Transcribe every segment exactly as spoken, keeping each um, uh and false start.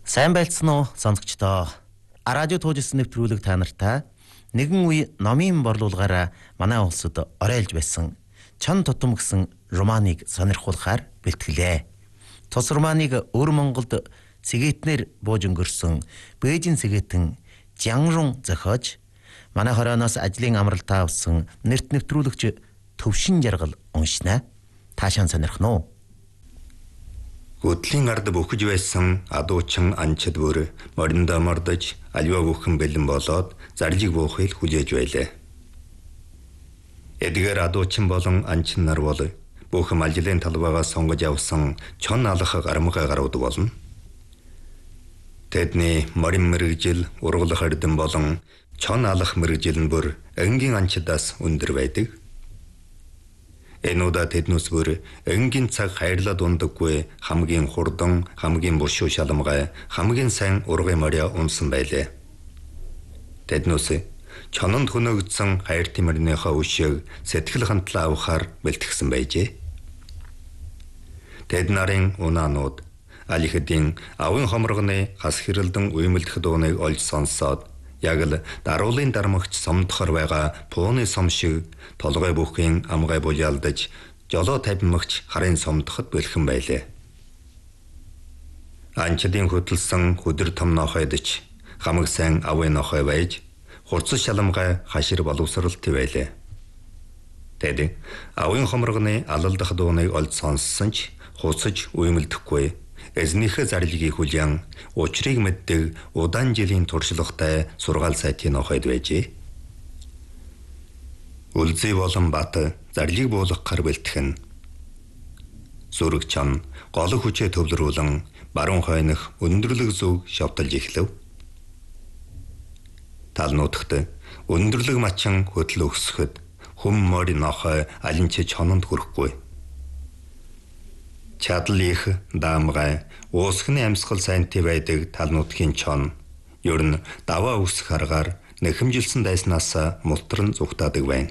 Сайн байлцсан уу сонсогчдоо. Радио туужсэн нэвтрүүлэг та нартай нэгэн үе номын борлуулгаараа манай улсад орайлж байсан Чон тутам гэсэн романыг сонирхуулахаар бэлтгэлээ. Тус романыг өвөр Монголд сэгээтнэр бууж өнгөрсөн Бээжин сэгээтэн Жангрун зохиож манай хорооноос ажлын амралтаа авсан нэрт нэвтрүүлэгч Төвшин Жаргал уншнаа. Таашаан сонирхно уу? Гүтлийн ард бөхөж байсан адуучин анчид бүр мориндоо мордож аливаа бүхэн бэлэн болоод зарлиг буухыг хүлээж байлаа. Эдгээр адуучин болон анчин нар бол бүхэн ажлын талбайгаа сонгож авсан чон алах гарамгаа гарууд болно. Тэдний морин мэрэгжил ургал хардсан болон чон алах мэрэгжил нь бүр энгийн анчидаас өндөр байдаг. Энүүда тэднээс бүр энгийн цаг хайрлаад ундаггүй хамгийн хурдан, хамгийн бушуу шаламгай, хамгийн сайн ургын моря унсан байлээ. Тэднээс чононд хөнөөгдсөн хайр тимэрнийхээ үшийг сэтгэл хандлаа авахар бэлтгэсэн байжээ. Тэд нарын унаанууд алихэдийн авын хомрогны хас хэрэлдэн уймэлдэх дууныг олж сонсоод яг л даруулын дармагч сомдохор байгаа пууны сом шиг толгой бүхийн амгай булялдаж жолоо тавимагч харын сомдоход бэлхэн байлээ. Анчдын хөдөлсөн хөдөр том нохойдч хамаг сайн авын нохой байж хурцс шаламгай хашир боловсралт байлээ. Тэд авын хомрогны алалдах дууныг олж сонссон ч хуцаж уймэлдэхгүй эзнийхээ зарлигийг хүлээн учрыг мэддэг удаан жилийн туршлагатай сургаал сайтын нохойд байжээ. Үлзий болон бат зарлиг буулгахаар бэлтгэн. Зүрэг чон гол хүчээ төвлөрүүлэн баруун хойнох өндөрлөг зүг шавталж эхлэв. Талнуудахт өндөрлөг мачин хөдөл өгсөхөд хүм морь нохой алин ч чононд хүрэхгүй. Чадал их даамгай уусхны амьсгал сайнтай байдаг талнуудхийн чон ер нь даваа үсэх аргаар нэхэмжилсэн дайснаас мултран зүгтаадаг байна.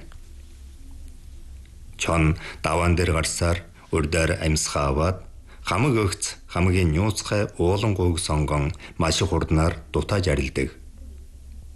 Чон даваан дээр гарсаар урдаар амьсгаа аваад хамаг өгц хамгийн нууцхай уулан гуйг сонгон маш хурднаар дутааж арилдаг.